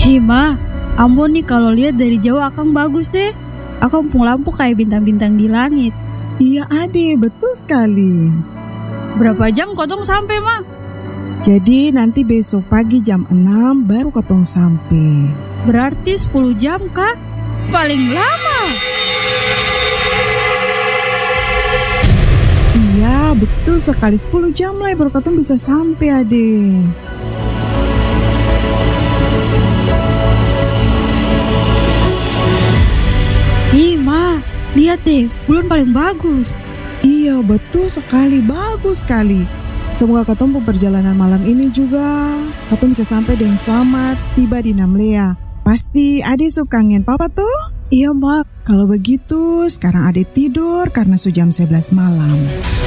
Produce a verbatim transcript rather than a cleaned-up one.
Ih ma, ampun nih kalau lihat dari jauh Akang bagus deh. Akang pung lampu kayak bintang-bintang di langit. Iya Ade, betul sekali. Berapa jam kotong sampai ma? Jadi nanti besok pagi jam enam baru kotong sampai. Berarti sepuluh jam kah? Paling lama. Iya, betul sekali. sepuluh jam lah baru kotong bisa sampai Ade. Ih ma, lihat deh, bulan paling bagus. Iya, betul sekali. Bagus sekali. Semoga ketemu perjalanan malam ini juga ketemu bisa sampai dengan selamat tiba di Namlea. Pasti Ade suka kangen papa tuh? Iya ma. Kalau begitu sekarang Ade tidur karena sudah jam sebelas malam.